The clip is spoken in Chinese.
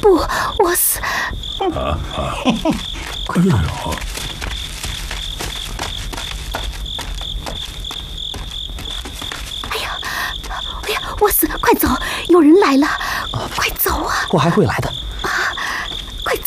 不，我死！ 哎呦！ 哎呀，我死！快走，有人来了！快走啊！ 我还会来的。